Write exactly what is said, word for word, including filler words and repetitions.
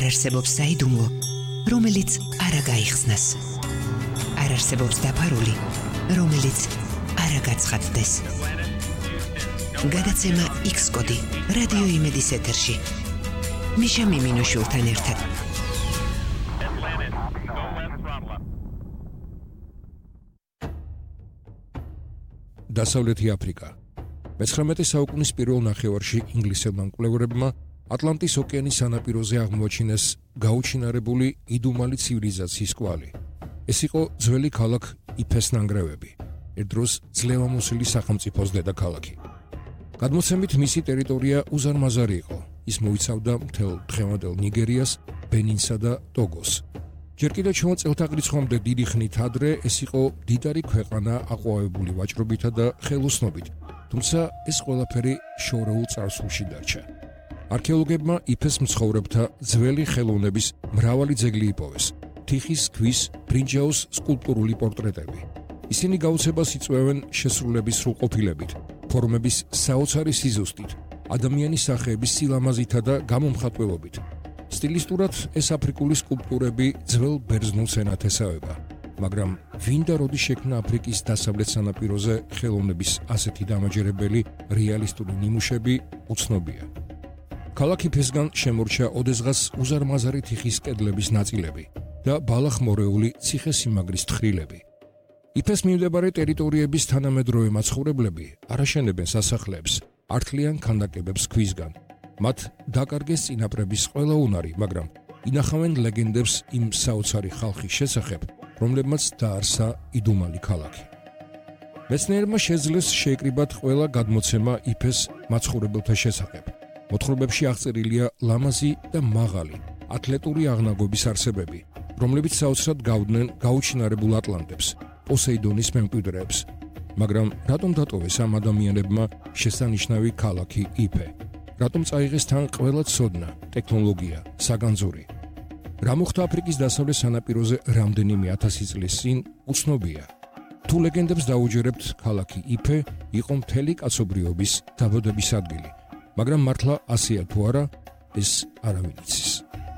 არ არსებობს საიდუმლო, რომელიც არ გაიხსნას. არ არსებობს დაფარული, რომელიც არ გაცხადდეს. გადაცემა X კოდი რადიო იმედის ეთერში. მიშა მიმინოშულთან ერთად. დასავლეთი აფრიკა. მეცხრამეტე საუკუნის პირველ ნახევარში ინგლისელმა მკვლევარებმა ატლანტის ოკეანის სანაპიროზე აღმოაჩინეს გაუჩინარებული იდუმალი ცივილიზაციის კვალი. ეს იყო ძველი ქალაქ იფეს ნანგრევები, ერთ დროს ძლევამოსილი სახელმწიფოს დედაქალაქი. გადმოცემით მისი ტერიტორია უზარმაზარი იყო. ის მოიცავდა მთელ დღევანდელ ნიგერიას, ბენინსა და ტოგოს. ჯერ კიდევ ჩვენ წელთაღრიცხვამდე დიდი ხნით ადრე ეს იყო დიდარი ქვეყანა აყვავებული ვაჭრობითა და ხელოსნობით, თუმცა ეს ყველაფერი შორეულ წარსულში დარჩა. არქეოლოგებმა იფეს მცხოვრებთა ძველი ხელოვნების მრავალი ძეგლი იპოვეს. თიხის, ქვის, ბრინჯაოს სკულპტურული პორტრეტები. ისინი გაუცებას იწვევენ შესრულების სრულყოფილებით, ფორმების საოცარი სიზუსტით, ადამიანის სახეების სილამაზითა და გამომხატველობით. სტილისტურად ეს აფრიკული სკულპტურები ძველ ბერძნულს ენათესავება, მაგრამ ვინ და როდის შექმნა აფრიკის დასავლეთ სანაპიროზე ხელოვნების ასეთი დამაჯერებელი რეალისტური ნიმუშები უცნობია. ქალაქი ფესგან შემორჩა ოდესღაც უზარმაზარი თიხის კედლების ნაწილები და ბალახმორეული ციხესიმაგრის თხრილები. იფეს მიმდებარე ტერიტორიების თანამედროვე მაცხოვრებლები არაშენებენ სასახლეებს, ართლიან ქანდაკებებს ქვისგან. მათ დაკარგეს წინაპრების ყველა უნარი, მაგრამ ინახავენ ლეგენდებს იმ საოცარი ხალხის შესახებ, რომლებმაც დაარსა იდუმალი ქალაქი. მეცნიერებმა შეძლეს შეეკრიბათ ყველა გადმოცემა იფეს მაცხოვრებელთა შესახებ. მოთხრობებში აღწერილია ლამაზი და მაღალი, ათლეტური აღნაგობის არსებები, რომლებიც საოცრად გავდნენ გაუჩინარებულ ატლანტებს, პოსეიდონის მემკვიდრეებს. მაგრამ რატომ დატოვეს ამ ადამიანებმა შესანიშნავი ქალაქი იფე? რატომ წაიღეს თან ყველა ცოდნა, ტექნოლოგია, საგანძური? რა მოხდა აფრიკის დასავლეთ სანაპიროზე რამდენიმე ათასი წლის წინ, უცნობია. თუ ლეგენდებს დაუჯერებთ, ქალაქი იფე იყო მთელი კაცობრიობის დაბადების ადგილი, მაგრამ მართლა ასეა თუ არა, ეს არავინ იცის.